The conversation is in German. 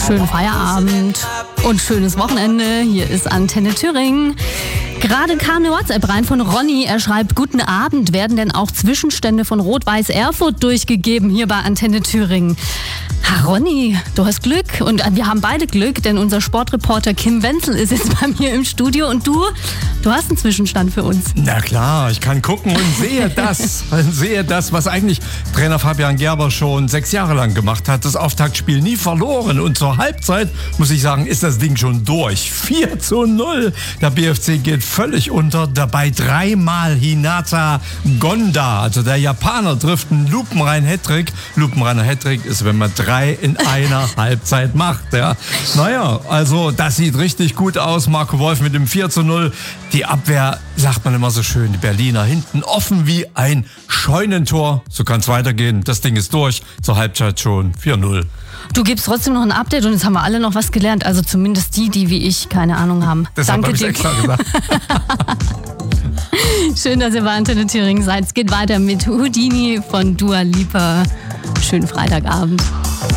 Schönen Feierabend und schönes Wochenende. Hier ist Antenne Thüringen. Gerade kam eine WhatsApp rein von Ronny. Er schreibt, guten Abend, werden denn auch Zwischenstände von Rot-Weiß Erfurt durchgegeben hier bei Antenne Thüringen? Ha, Ronny, du hast Glück und wir haben beide Glück, denn unser Sportreporter Kim Wenzel ist jetzt bei mir im Studio und du hast einen Zwischenstand für uns. Na klar, ich kann gucken und sehe das, was eigentlich Trainer Fabian Gerber schon 6 Jahre lang gemacht hat. Das Auftaktspiel nie verloren und zur Halbzeit, muss ich sagen, ist das Ding schon durch. 4:0. Der BFC geht völlig unter, dabei 3-mal Hinata Gonda, also der Japaner, trifft einen lupenreinen Hattrick. Lupenreiner Hattrick ist, wenn man 3 in einer Halbzeit macht. Ja. Naja, also das sieht richtig gut aus. Marco Wolf mit dem 4:0. Die Abwehr, sagt man immer so schön, die Berliner hinten offen wie ein Scheunentor. So kann es weitergehen. Das Ding ist durch. Zur Halbzeit schon 4:0. Du gibst trotzdem noch ein Update und jetzt haben wir alle noch was gelernt. Also zumindest die wie ich keine Ahnung haben. Deshalb Danke dir. Extra gesagt. Schön, dass ihr bei Antenne Thüringen seid. Es geht weiter mit Houdini von Dua Lipa. Schönen Freitagabend.